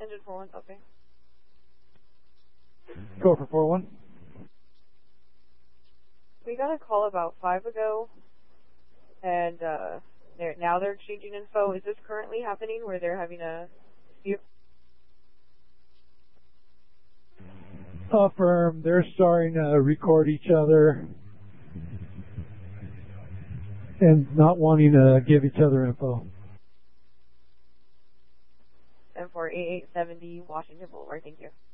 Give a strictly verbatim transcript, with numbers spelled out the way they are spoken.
engine four one, okay. Go for four one. We got a call about five ago, and uh, they're, now they're exchanging info. Is this currently happening where they're having a dispute? Affirm. They're starting to record each other and not wanting to give each other info. And for eighty-eight seventy Washington Boulevard, thank you.